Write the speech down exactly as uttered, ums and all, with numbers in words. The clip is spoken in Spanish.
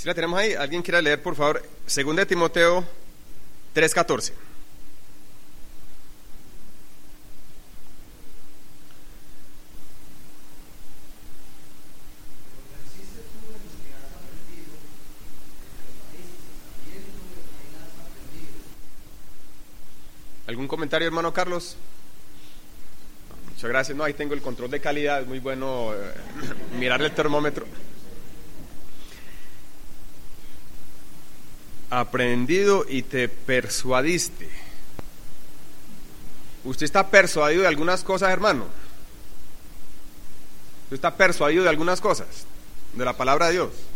¿Sí la tenemos ahí? ¿Alguien quiere leer, por favor? Segunda de Timoteo tres catorce. ¿Algún comentario, hermano Carlos? Muchas gracias. No, ahí tengo el control de calidad. Es muy bueno eh, mirar el termómetro. Aprendido y te persuadiste. ¿Usted está persuadido de algunas cosas, hermano? ¿Usted está persuadido de algunas cosas? De la palabra de Dios.